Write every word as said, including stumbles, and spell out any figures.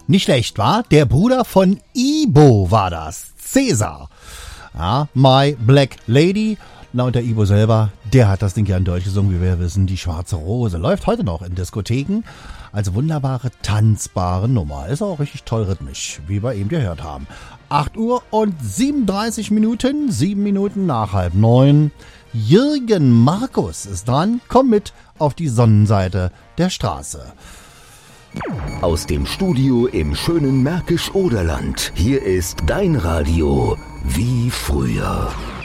Nicht schlecht, war? Der Bruder von Ibo war das. Cäsar. Ja, My Black Lady. Na, und der Ibo selber, der hat das Ding ja in Deutsch gesungen, wie wir wissen. Die Schwarze Rose läuft heute noch in Diskotheken. Also wunderbare, tanzbare Nummer. Ist auch richtig toll rhythmisch, wie wir eben gehört haben. acht Uhr und siebenunddreißig Minuten, sieben Minuten nach halb neun. Jürgen Markus ist dran. Komm mit auf die Sonnenseite der Straße. Aus dem Studio im schönen Märkisch-Oderland. Hier ist dein Radio wie früher.